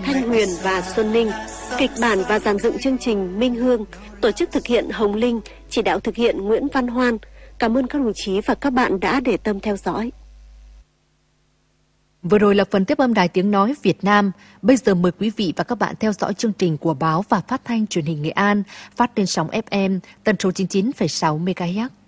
Thanh Huyền và Xuân Ninh. Kịch bản và dàn dựng chương trình Minh Hương. Tổ chức thực hiện Hồng Linh. Chỉ đạo thực hiện Nguyễn Văn Hoan. Cảm ơn các đồng chí và các bạn đã để tâm theo dõi. Vừa rồi là phần tiếp âm Đài Tiếng Nói Việt Nam. Bây giờ mời quý vị và các bạn theo dõi chương trình của báo và phát thanh truyền hình Nghệ An, phát trên sóng FM tần số 99,6 MHz.